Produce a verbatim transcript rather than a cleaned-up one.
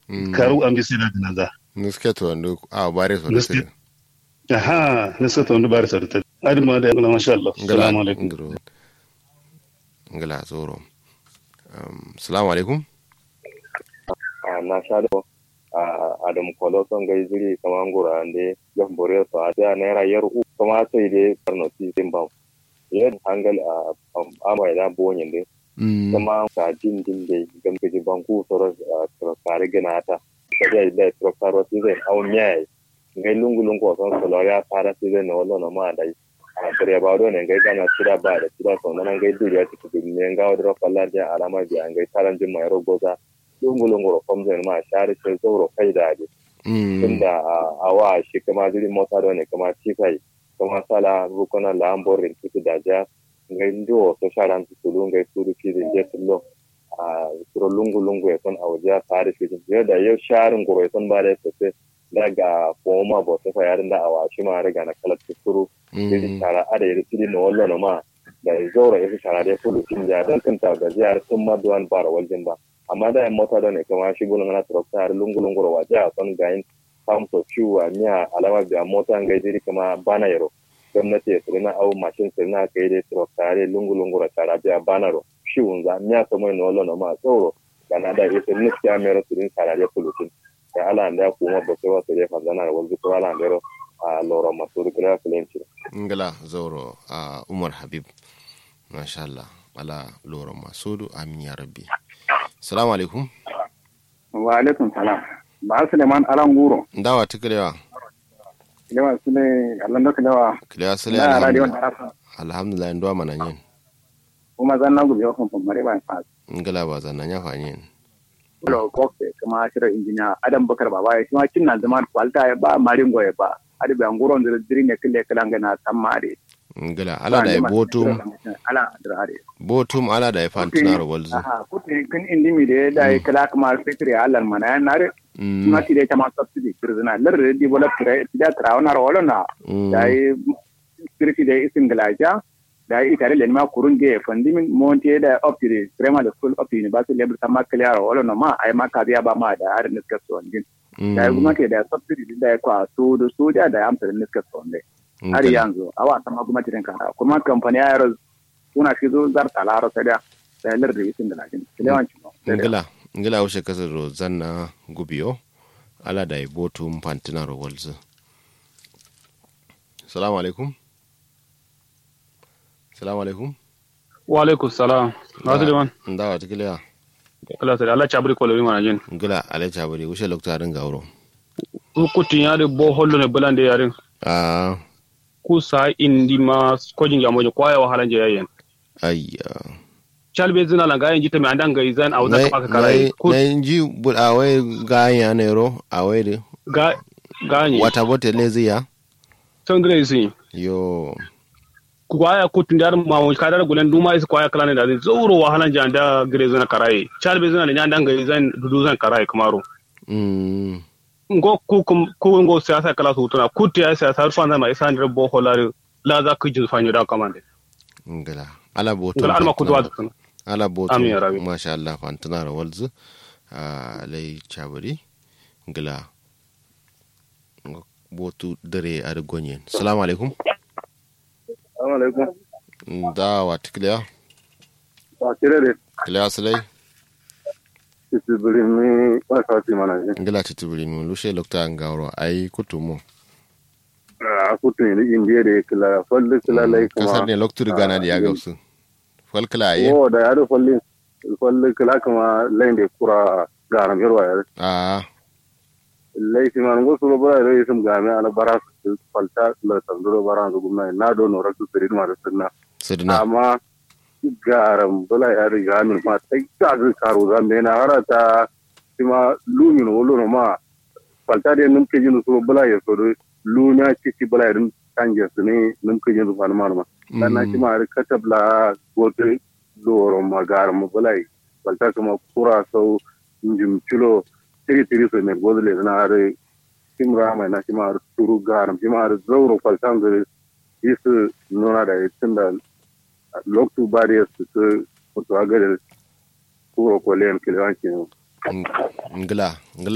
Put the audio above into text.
karu am disida dinaza Nisketo ndo a bare so Niske- tire. aha nisa to ndu bari sarta adi ma da ngala masha Allah assalamu alaikum Ngro. Ngala zoro. Um, assalamu alaikum. na shaɗo a adam koloson gai zuri kama ngura ande yan bore so a da naira yar u kama sai dai karno ti tin ba yen hangal a ama da bonyin de Mm. kama ka din din de gam ke banku soro soro kare ganata sai da soro karo ti de au nyai ngai lungu lungu so so ya fara ti de no no ma dai a kare ba do ne ngai kana tira ba da tira so nan ngai duriya ti ti ne ngawo dro palla ja alama bi ngai taran jin mai rogoza lungu-lungu komzen ma share ce zauro kai da ake tunda a wa shi kama jirin mota da ne kama cifai kama sala rukunan lamborin tutu da ja ngai ndo so sharan tutu ngai turu kiri je tullo a turu lungu-lungu ya son a waje tare shi je da yau sharin goro ya son ba da sosai daga koma ba su fayarin da a wa shi ma riga na kalar tuturu jirin tara a da yari tiri na wallo na ma da zauro ya fi shara da ya fulu cin ja don kanta gajiyar sun maduwan bara wajen ba amma da mota da ne kama shi gulun na tractor lungu lungu ro waje a son gain farm so ciwa miya alama biya mota ngai diri kama bana yaro gwamnati ya tsina au machine tsina kai dai tractor lungu lungu ro tara biya bana ro shi unza miya to mai no lono ma tsoro kana da ita ne kya mero tsinin tara da solution da ala anda kuma ba sai wato ya fadana wal bi ala ndero a loro masuru kira flenci Ngala zoro a Umar Habib. Masha Allah. Ala loro masudu amin ya rabbi. Assalamu alaikum. Wa alaikum salam. Ba Suleiman Aranguro. Ndawa tikalewa. Kilewa Sule Allah ndo kilewa. Kilewa sile Na radio alhamdulillah. ndarafa. Alhamdulillah ndo mananyen. Kuma zanna gubi yo kon mare ba fa. Ngala ba zanna nya fanyen. Ulo kokse kuma shiro injiniya Adam Bakar Baba ya kuma kinna zaman kwalta ya ba marin goye ba. Adi be anguro ndire diri ne kille kalanga na tamare. Ngala ala da botum Ala dirare. botum ala da fantina ro walzu. Aha kuti kin indi mi de da kala kuma fikri Allah mana nare. Kuma ti de tama subsidy kirzina lar de develop kire da trawana ro na. Dai kirki de isin galaja da ita le ma kurun ge funding monte da up to the primary school up to university level sama clear ro na ma ai ma ka biya ba ma da har niska so ngin. Da kuma ke da subsidy da kwa so da soja da amsa niska so ne. Har yanzu awa sama kuma tirin kana kuma kamfani ya yaro kuna shi zo zar talaro sai da sai lar da isin galajin kilewanci Ngala ngala ushe kasar ro zanna gubiyo ala da botum fantina ro walzu. Assalamu alaikum. Assalamu alaikum. Wa alaikum salam. Na Suleiman. Ndawa tikalewa. Allah sai Allah chabri ko lewi manajin. Ngala ala chabari ushe lokta rin gauro. Ukutin yare bo hollo ne bulande yarin. Ah Kusa indi ma kojin ya mojo kwaya wahalan je yayin. ayya. Chalbe zina la gayin jita me andanga izan au zaka paka karai. Na inji bul awai ganya ne ro awai de. Ga ganye. Wata bote lezi ya. Sangre isi. Yo. Kwaya kutun dar ma mo kadar gulen duma is kwaya kala ne da zoro wahalan je anda gre zina karai. Chalbe zina ne andanga izan dudu zan karai kamaro. Mm. Ngo ku ku ngo siyasa kala su tuna kutti ya siyasa har fanda mai san rebo holare la za ku ji fanyo da kamande. Ngala ala boto. Ngala alma kudu wa tuna. Ala boto. Amin ya rabi. Masha Allah fantana ra walzu. Alai chabari. Ngala botu dare ar gonyen. Assalamu alaikum. Assalamu alaikum. Da wa tikliya. Wa kirere. Tikliya salai. Tibiri mi ba ka ti mana je. Ngala titibiri mu lushe lokta ngawro ai kutumu. Ah kutu ni indiye de kila falli kila lai kuma. Kasar ne loktu gana da ya gausu. Fal kala aye. Oh da yaro falli falli kila kuma lai de kura garam yarwa ya. Ah. Lai ti man go suro bara lai sum game ala bara falta la tanduro bara go gumna na do no raktu perid ma sunna. Sidna. Amma garam bala ya riga min ma tai ka ga karo zambe na harata kuma lumin wolo no ma falta de num ke jinu suro bala ya so luna ci bala irin kanje su ne num ke jinu fan ma dan na ci ma katabla gote doro magar mo bala falta kuma kura so njum chulo tiri tiri so ne godle na are timra ma na ci ma turu garam ci ma zauro falta ngere isu nona da itinda loktu barriers to to agare kuro ko len kilanci ngla ngla